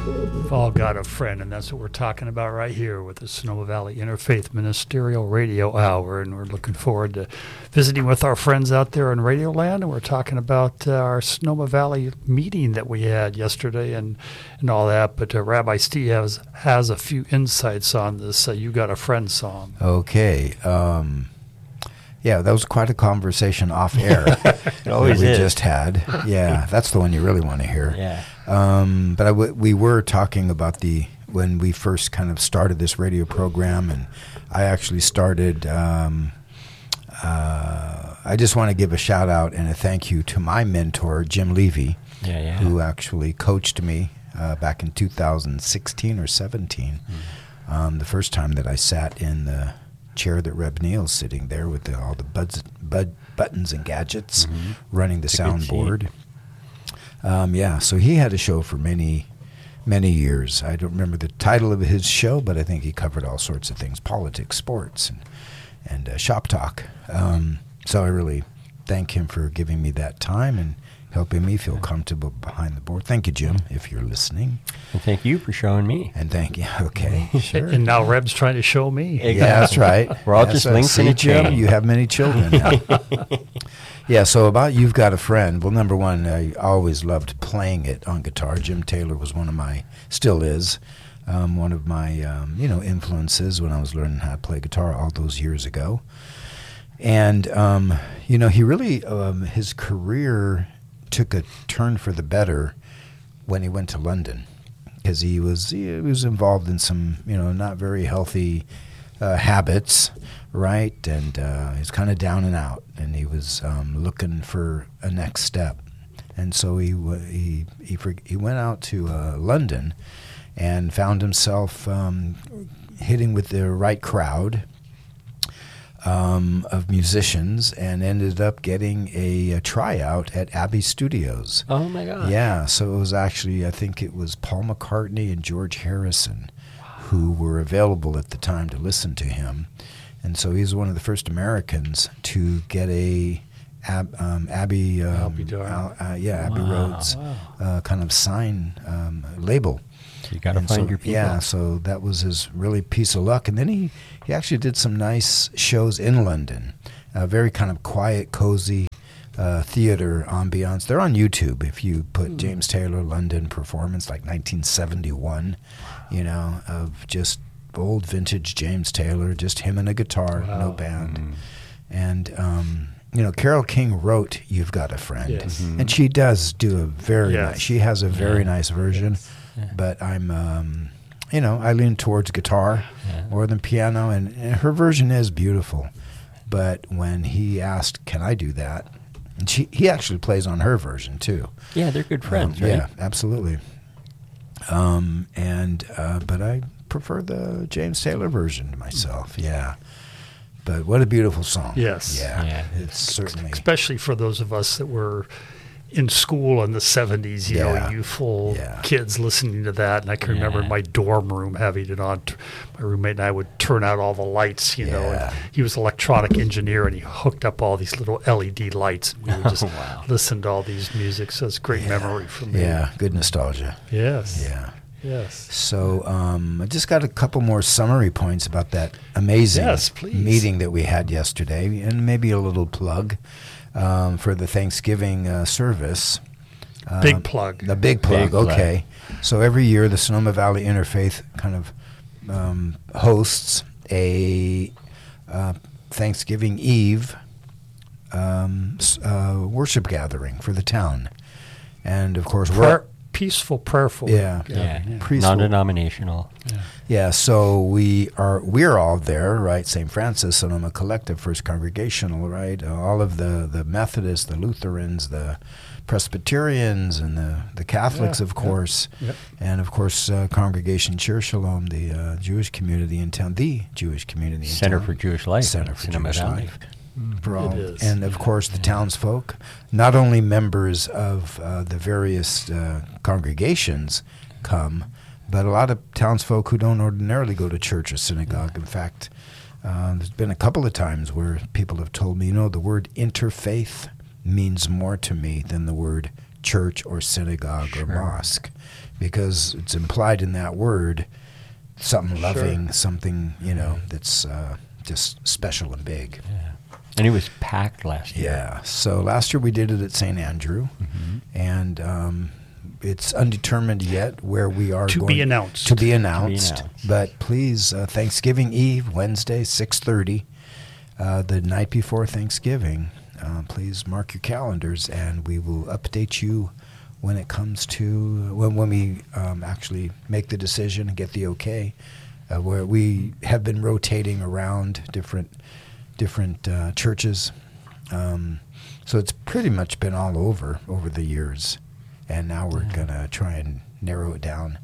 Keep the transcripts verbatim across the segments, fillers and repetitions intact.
We've all got a friend, and that's what we're talking about right here with the Sonoma Valley Interfaith Ministerial Radio Hour, and we're looking forward to visiting with our friends out there in Radio Land, and we're talking about uh, our Sonoma Valley meeting that we had yesterday and, and all that, but uh, Rabbi Steve has, has a few insights on this uh, You Got a Friend song. Okay. Um, yeah, that was quite a conversation off air. It always we is. just had. Yeah, that's the one you really want to hear. Yeah. Um, but I w- we were talking about the when we first kind of started this radio program, and I actually started. Um, uh, I just want to give a shout out and a thank you to my mentor, Jim Levy, Yeah, yeah. who actually coached me uh, back in two thousand sixteen or seventeen. Mm. Um, the first time that I sat in the chair that Reb Neal's sitting there with the, all the buds, bud, buttons and gadgets, Mm-hmm. running the It's a good soundboard. Um, yeah, so he had a show for many, many years. I don't remember the title of his show, but I think he covered all sorts of things, politics, sports, and, and uh, shop talk. Um, so I really thank him for giving me that time and helping me feel comfortable behind the board. Thank you, Jim, if you're listening. And thank you for showing me. And thank you. Okay, sure. And now Reb's trying to show me. Exactly. Yeah, that's right. We're all That's just right. links See, in a Jim, chain. you have many children now. Yeah, so about You've Got a Friend. Well, number one, I always loved playing it on guitar. Jim Taylor was one of my, still is, um, one of my, um, you know, influences when I was learning how to play guitar all those years ago. And, um, you know, he really, um, his career took a turn for the better when he went to London, because he was he was involved in some, you know, not very healthy uh, habits, right? And uh, he's kind of down and out, and he was um, looking for a next step. And so he w- he he for, he went out to uh, London and found himself um, hitting with the right crowd um, of musicians, and ended up getting a, a tryout at Abbey Studios. Oh, my God. Yeah, so it was actually, I think it was Paul McCartney and George Harrison who were available at the time to listen to him. And so he's one of the first Americans to get a Ab, um, Abbey, um, Abbey Road. Al- uh, yeah, Abbey Wow. Road's uh, kind of sign um, label. You got to And find so, your people. Yeah, so that was his really piece of luck. And then he, he actually did some nice shows in London, uh, very kind of quiet, cozy uh, theater ambiance. They're on YouTube. If you put Mm. James Taylor London performance, like nineteen seventy-one, you know, of just old vintage James Taylor, just him and a guitar, Wow. no band. Mm. And, um, you know, Carole King wrote You've Got a Friend. Yes. Mhm. And she does do a very Yes. nice, she has a very Yeah. nice version. Yeah. But I'm, um, you know, I lean towards guitar Yeah. more than piano, and, and her version is beautiful. But when he asked, "Can I do that?" and she, he actually plays on her version too. Yeah, they're good friends, Um, right? Yeah, absolutely. Um, and uh, but I prefer the James Taylor version myself. Yeah. But what a beautiful song. Yes. Yeah. Yeah. It's certainly. Especially for those of us that were in school in the seventies, you Yeah. know, youthful Yeah. kids listening to that. And I can remember Yeah. in my dorm room having it on. T- My roommate and I would turn out all the lights, you know. Yeah. And he was an electronic engineer, and he hooked up all these little L E D lights. And we would just Wow. listen to all these music. So it's a great Yeah. memory for me. Yeah. Good nostalgia. Yes. Yeah. Yes. So um, I just got a couple more summary points about that amazing Yes, please. meeting that we had yesterday, and maybe a little plug um, for the Thanksgiving uh, service. Um, Big plug. The big plug, Big plug. okay. So every year the Sonoma Valley Interfaith kind of um, hosts a uh, Thanksgiving Eve um, s- uh, worship gathering for the town. And, of course, we're... Prayer, peaceful, prayerful. Yeah. Yeah, Peaceful. non-denominational. Yeah, so we are we're all there, right? Saint Francis, Sonoma Collective, First Congregational, right? Uh, all of the, the Methodists, the Lutherans, the Presbyterians, and the, the Catholics, Yeah, of yeah, course, yep. and of course uh, Congregation Shir Shalom, the uh, Jewish community in town, the Jewish community in Center town. for Jewish Life. Center for Sonoma Jewish Valley. Life. For all, It is. and of course the townsfolk, not only members of uh, the various uh, congregations come, but a lot of townsfolk who don't ordinarily go to church or synagogue. In fact, uh, there's been a couple of times where people have told me, you know, the word interfaith means more to me than the word church or synagogue or Sure. mosque, because it's implied in that word, something Sure. loving, something, you know, that's uh, just special and big. Yeah. And it was packed last year. Yeah. So last year we did it at Saint Andrew, Mm-hmm. and um, it's undetermined yet where we are To going be announced. To be announced. announced. But please, uh, Thanksgiving Eve, Wednesday, six thirty, uh, the night before Thanksgiving. Uh, please mark your calendars, and we will update you when it comes to when when we um, actually make the decision and get the okay. Uh, where we have been rotating around different different uh, churches, um, so it's pretty much been all over over the years, and now we're gonna try and narrow it down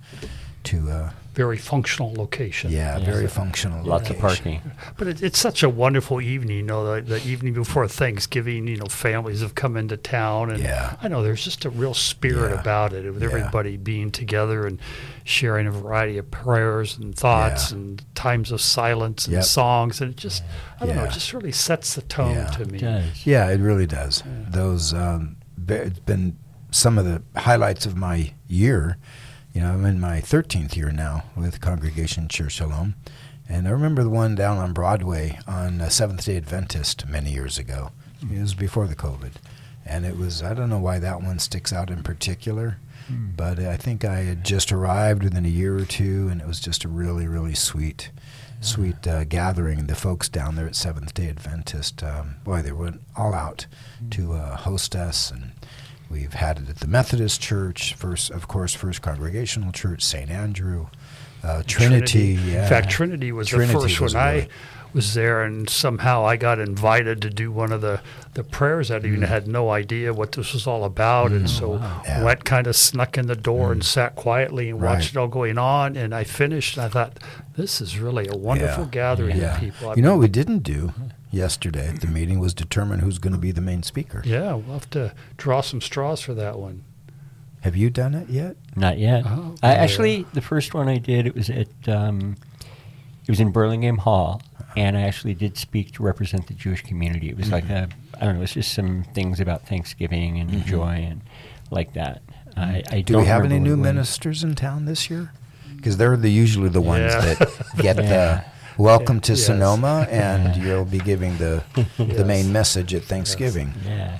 to uh, Very functional location. yeah, Yeah. very functional. Lots of location. parking. But it, it's such a wonderful evening, you know, the, the evening before Thanksgiving, you know, families have come into town. And Yeah. I know there's just a real spirit Yeah. about it, with Yeah. everybody being together and sharing a variety of prayers and thoughts Yeah. and times of silence and Yep. songs. And it just, I don't know, Yeah. it just really sets the tone Yeah. to me. It does. Yeah, it really does. Those um, be- it's been some of the highlights of my year. You know, I'm in my thirteenth year now with Congregation Church Shalom, and I remember the one down on Broadway on uh, Seventh Day Adventist many years ago. It was before the COVID, and it was I don't know why that one sticks out in particular, but I think I had just arrived within a year or two, and it was just a really really sweet. Sweet uh, gathering. The folks down there at Seventh Day Adventist, um, boy, they went all out to uh, host us, and we've had it at the Methodist Church, first, of course, First Congregational Church, Saint Andrew, uh, Trinity. Yeah. In fact, Trinity was Trinity the first was one. really- I was there, and somehow I got invited to do one of the, the prayers. I even had no idea what this was all about, and so wow. Yeah. went kind of snuck in the door and sat quietly and Right. watched it all going on. And I finished, and I thought, this is really a wonderful Yeah. gathering Yeah. of people. I You know mean, what we didn't do yesterday at the meeting was determine who's going to be the main speaker. yeah, we'll have to draw some straws for that one. Have you done it yet? Not yet. Oh, I yeah. actually, the first one I did, it was at, um, it was in Burlingame Hall, and I actually did speak to represent the Jewish community. It was like a, I don't know, it's just some things about Thanksgiving and joy and like that. I, I Do don't we have any remember new what it was. ministers in town this year? Because they're the, usually the ones Yeah. that get Yeah. the welcome to Yes. Sonoma, and you'll be giving the the Yes. main message at Thanksgiving. Yeah.